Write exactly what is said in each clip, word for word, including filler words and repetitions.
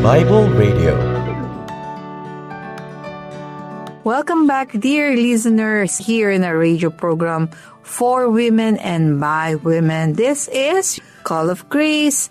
Bible Radio. Welcome back, dear listeners, here in our radio program for women and by women. This is Call of Grace,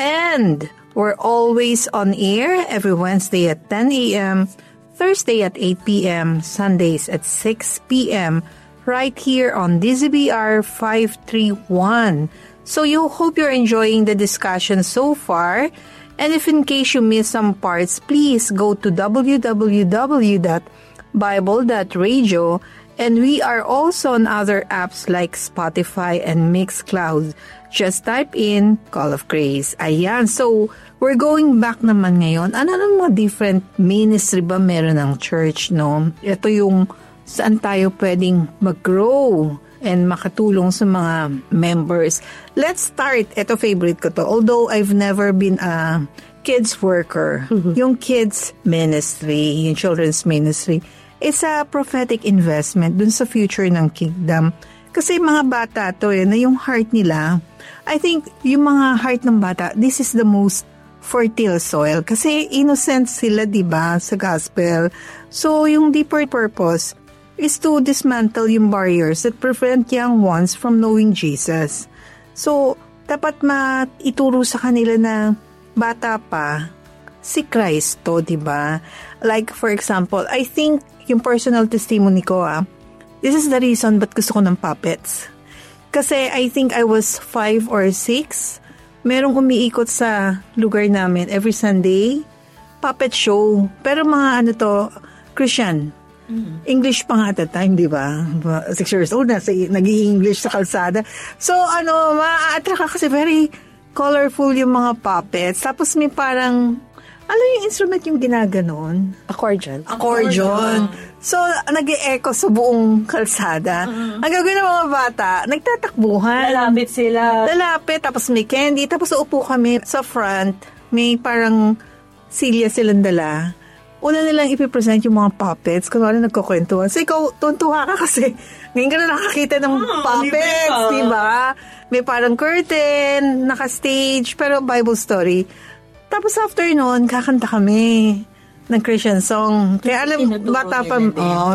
and we're always on air every Wednesday at ten a.m., Thursday at eight p.m., Sundays at six p.m., right here on D Z B R five thirty-one. So you hope you're enjoying the discussion so far. And if in case you missed some parts, please go to w w w dot bible dot radio, and we are also on other apps like Spotify and Mixcloud. Just type in Call of Grace. Ayan, so we're going back naman ngayon. Ano ng mga different ministry ba meron ng church, no? Ito yung saan tayo pwedeng mag-grow and makatulong sa mga members. Let's start. Ito, favorite ko to. Although I've never been a kids worker, mm-hmm. yung kids ministry, yung children's ministry, it's a prophetic investment dun sa future ng kingdom. Kasi mga bata to eh, na yung heart nila, I think yung mga heart ng bata, this is the most fertile soil. Kasi innocent sila, diba, sa gospel. So, yung deeper purpose is to dismantle yung barriers that prevent young ones from knowing Jesus. So, dapat maituro sa kanila na bata pa, si Kristo, diba? Like, for example, I think yung personal testimony ko, ah, this is the reason ba't gusto ko ng puppets. Kasi I think I was five or six. Merong umiikot sa lugar namin every Sunday, puppet show. Pero mga ano to, Christian. English pa nga at that time, di ba? Six years old na, nag-i-English sa kalsada. So, ano, ma-attract ka kasi very colorful yung mga puppets. Tapos may parang, ano yung instrument yung ginaganon? Accordion. Accordion. So, nag-e-echo sa buong kalsada. Uh-huh. Ang gagawin ng mga bata, nagtatakbuhan. Lalapit sila. Lalapit, tapos may candy. Tapos upo kami sa front. May parang silya silang dala. Una nilang ipipresent yung mga puppets. Kung ano nagkukwentuhan. So, ikaw, tuntuha ka kasi. Ngayon ka na nakakita ng oh, puppets, di ba? May parang curtain, naka-stage, pero Bible story. Tapos after nun, kakanta kami ng Christian song. Kaya alam, bata pa. Oh,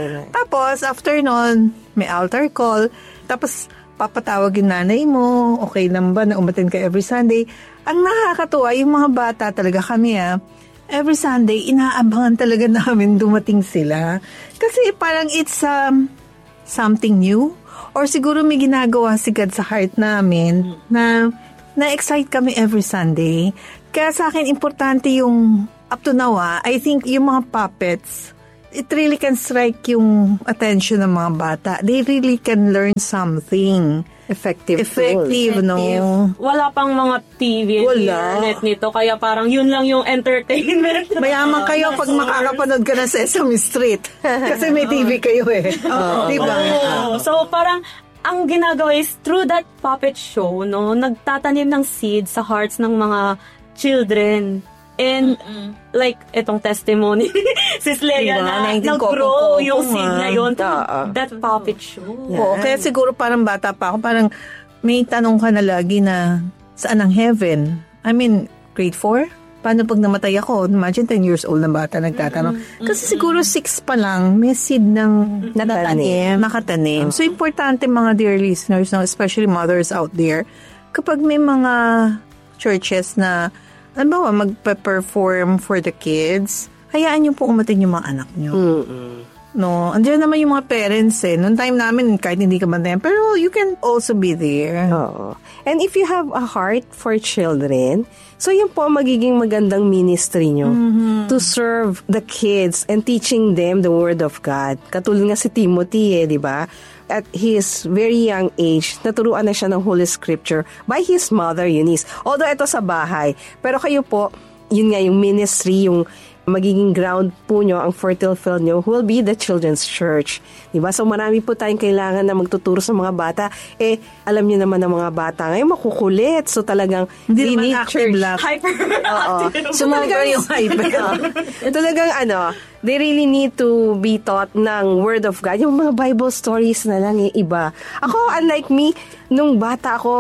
tapos after nun, may altar call. Tapos papatawag yung nanay mo. Okay lang ba na umattend ka every Sunday? Ang nakakatuwa, yung mga bata talaga kami ah. Every Sunday, inaabangan talaga namin dumating sila. Kasi parang it's um, something new. Or siguro may ginagawa si God sa heart namin na na-excite kami every Sunday. Kaya sa akin, importante yung up to now, ah, I think yung mga puppets, it really can strike yung attention ng mga bata. They really can learn something. Effective. Effective, tools. No? Wala pang mga T V and internet nito, kaya parang yun lang yung entertainment. Mayaman kayo pag makakapanood ka na Sesame Street. Kasi may T V kayo eh. Oh, diba? Oh. So parang, ang ginagawa is through that puppet show, no, nagtatanim ng seed sa hearts ng mga children. And, mm-mm. like, itong testimony, sis Leia diba? na nag-grow yung seed na yun to that puppet show. Yeah. Oo, kaya siguro parang bata pa ako, parang may tanong ka na lagi na, saan ang heaven? I mean, grade four? Paano pag namatay ako? Imagine ten years old na bata nagtatanong. Mm-hmm. Kasi siguro six pa lang, may seed ng natanim, nakatanim. Uh-huh. So, importante mga dear listeners, no, especially mothers out there, kapag may mga churches na ano ba, magpa-perform for the kids, hayaan niyo po umatin yung mga anak niyo. Mm-mm. No, andiyan naman yung mga parents eh. Noong time namin, kahit hindi ka bantayan, pero you can also be there. Oo. And if you have a heart for children, so yun po magiging magandang ministry nyo mm-hmm. to serve the kids and teaching them the Word of God. Katulad nga si Timothy eh, di ba? At his very young age, naturuan na siya ng Holy Scripture by his mother, Eunice. Although ito sa bahay. Pero kayo po, yun nga yung ministry, yung magiging ground po nyo, ang fertile field nyo, will be the children's church. Diba? So marami po tayong kailangan na magtuturo sa mga bata. Eh, alam nyo naman ng mga bata ngayon, makukulit. So talagang, hindi naman active lang. Hyper. Oo. So talagang yung hyper. Talagang ano, they really need to be taught ng Word of God. Yung mga Bible stories na lang, eh, iba. Ako, unlike me, nung bata ako,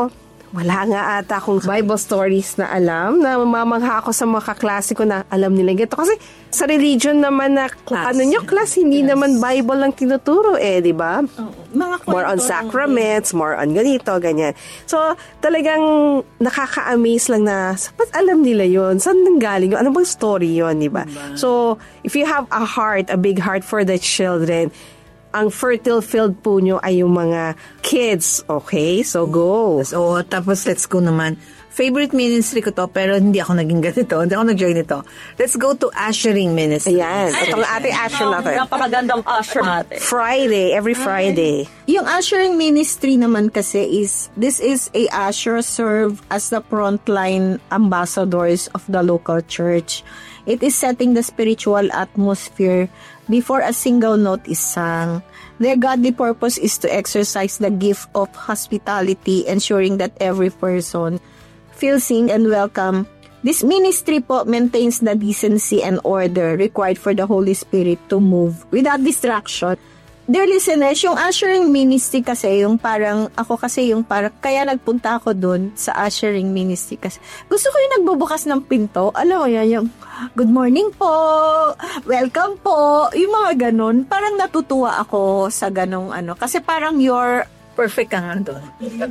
Wala nga ata akong Bible stories na alam, na mamamangha ako sa mga kaklase ko na alam nila ganito. Kasi sa religion naman na, Class. ano nyo, class, hindi Yes. naman Bible lang tinuturo eh, di ba? Mga More on kwento lang sacraments, more on ganito, ganyan. So, talagang nakaka-amaze lang na, sapat alam nila yon. Saan nanggaling yun? Ano bang story yon, di ba? So, if you have a heart, a big heart for the children, ang fertile field po nyo ay yung mga kids. Okay? So, go. So, tapos let's go naman. Favorite ministry ko to, pero hindi ako naging ganito. Hindi ako nag-join nito. Let's go to ushering ministry. Ayan. Itong ating action Oh, natin. napakagandang usher natin. Friday, every Friday. Yung ushering ministry naman kasi is, this is a usher serve as the frontline ambassadors of the local church. It is setting the spiritual atmosphere before a single note is sung. Their godly purpose is to exercise the gift of hospitality, ensuring that every person feels seen and welcome. This ministry po maintains the decency and order required for the Holy Spirit to move without distraction. Dear listeners, yung ushering ministry kasi, yung parang, ako kasi yung parang, kaya nagpunta ako dun sa ushering ministry kasi, gusto ko yung nagbubukas ng pinto, alam mo yan, yung, good morning po, welcome po, yung mga ganun, parang natutuwa ako sa ganong ano, kasi parang you're, Perfect ka nga doon.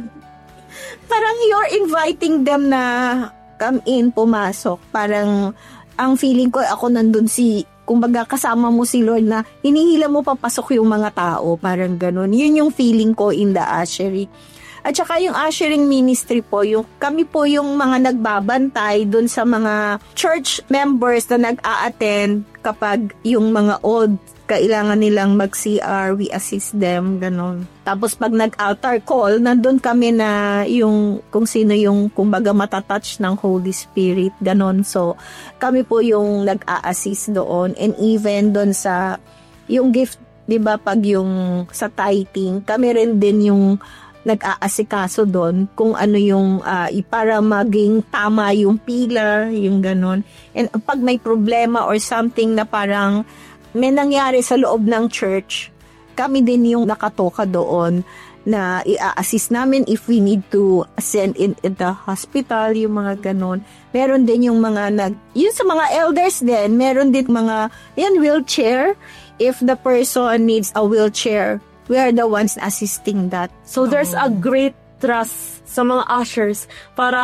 parang you're inviting them na come in, pumasok, parang, ang feeling ko, ako nandun si, kumbaga kasama mo si Lord na hinihila mo papasok yung mga tao, parang ganun. Yun yung feeling ko in the ushering. At saka yung ushering ministry po, yung kami po yung mga nagbabantay dun sa mga church members na nag-a-attend kapag yung mga old kailangan nilang mag-C R, we assist them, ganun. Tapos pag nag-altar call, nandun kami na yung kung sino yung kumbaga matatouch ng Holy Spirit, ganun. So, kami po yung nag-a-assist doon. And even doon sa yung gift, di ba, pag yung sa tithing, kami rin din yung nag-aasikaso doon kung ano yung uh, para maging tama yung pillar, yung ganun. And pag may problema or something na parang may nangyari sa loob ng church, kami din yung nakatoka doon na i-assist namin if we need to send in, in the hospital, yung mga ganon. Meron din yung mga nag, yun sa mga elders din, meron din mga, yan, wheelchair. If the person needs a wheelchair, we are the ones assisting that. So there's a great trust sa mga ushers para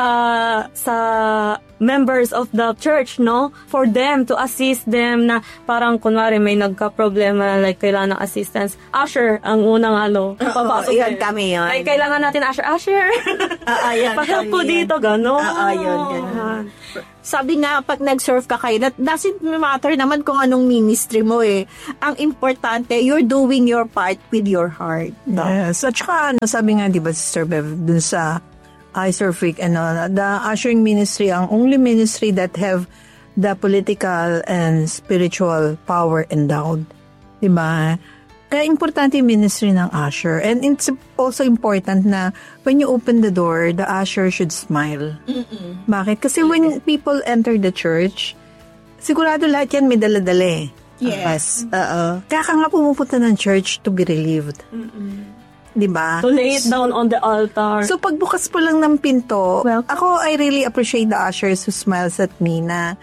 sa members of the church, no? For them to assist them na parang kunwari may nagka-problema like kailangan ng assistance. Usher ang unang ano. Papasok yan, yun. kami yun. Like kailangan natin usher. Usher! Ah, ah, yan, Pa-help kami po yan. dito, gano'n. Ah, ah, yun, ganun. Sabi nga, pag nag-serve ka kayo, that doesn't matter naman kung anong ministry mo eh. Ang importante, you're doing your part with your heart. Yes. At saka, ano, sabi nga, di ba, Sister Bev, dun sa Isurfic, ano, the ushering ministry, ang only ministry that have the political and spiritual power endowed. Di ba? Kaya importante yung ministry ng usher. And it's also important na when you open the door, the usher should smile. Mm-mm. Bakit? Kasi when people enter the church, sigurado lahat yan may dala-dala eh. Yes. Oo. Kaya ka nga pumupunta ng church to be relieved. Mm-mm. Diba? To lay it down on the altar. So, pagbukas po lang ng pinto, Well, ako, I really appreciate the ushers who smiles at me na,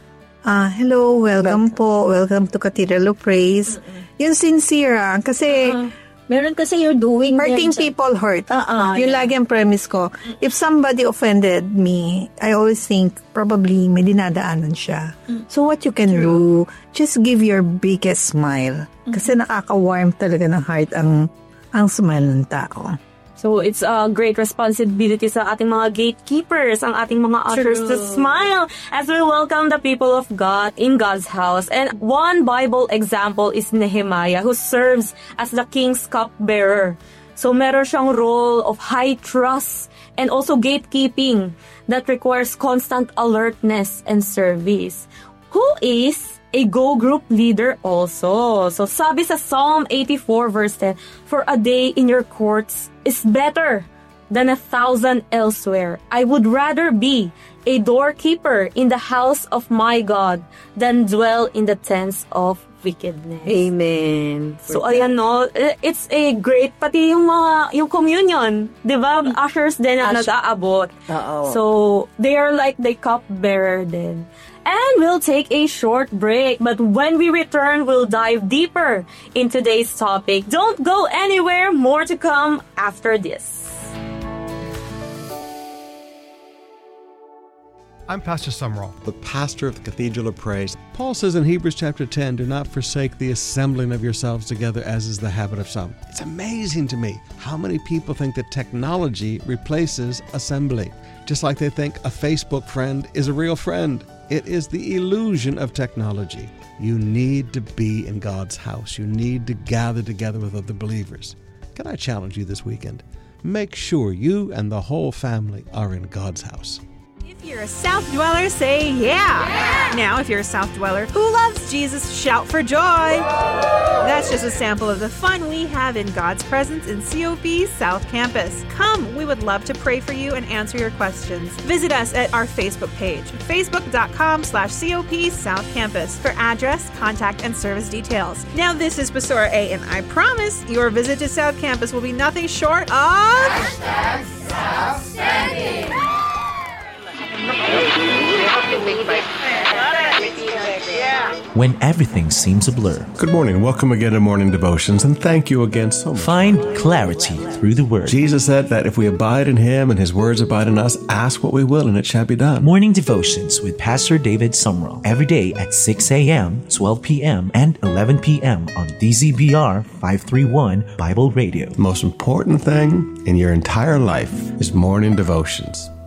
ah, hello, welcome po, welcome to Cathedral of Praise. Yung sincere, ah, kasi, Meron kasi you're doing hurting them. people hurt. Ah, ah, Yung lagi ang premise ko. If somebody offended me, I always think, probably may dinadaanan siya. So, what you can do, just give your biggest smile. Kasi nakaka-warm talaga ng heart ang ang smile ng tao. So, it's a great responsibility sa ating mga gatekeepers, ang ating mga ushers to smile as we welcome the people of God in God's house. And one Bible example is Nehemiah, who serves as the king's cupbearer. So, meron siyang role of high trust and also gatekeeping that requires constant alertness and service. Who is a go group leader also. So sabi sa Psalm eighty-four verse ten, for a day in your courts is better than a thousand elsewhere. I would rather be a doorkeeper in the house of my God than dwell in the tents of wickedness. Amen. So, ayan no, it's a great, pati yung mga, yung communion, di ba? Ushers din ang nag-aabot. Oo. So, they are like the cupbearer din. And we'll take a short break, but when we return, we'll dive deeper in today's topic. Don't go anywhere, more to come after this. I'm Pastor Sumrall, the pastor of the Cathedral of Praise. Paul says in Hebrews chapter ten, do not forsake the assembling of yourselves together as is the habit of some. It's amazing to me how many people think that technology replaces assembly, just like they think a Facebook friend is a real friend. It is the illusion of technology. You need to be in God's house. You need to gather together with other believers. Can I challenge you this weekend? Make sure you and the whole family are in God's house. If you're a South Dweller, say yeah. yeah! Now, if you're a South Dweller who loves Jesus, shout for joy! Whoa! That's just a sample of the fun we have in God's presence in C O P South Campus. Come, we would love to pray for you and answer your questions. Visit us at our Facebook page, facebook.com slash COP South Campus for address, contact, and service details. Now, this is Pastora A, and I promise your visit to South Campus will be nothing short of... Hashtag Southstanding! When everything seems a blur. Good morning. Welcome again to Morning Devotions, and thank you again so much. Find clarity through the Word. Jesus said that if we abide in Him and His words abide in us, ask what we will and it shall be done. Morning Devotions with Pastor David Sumrall. Every day at six a.m., twelve p.m., and eleven p.m. on D Z B R five thirty-one Bible Radio. The most important thing in your entire life is Morning Devotions.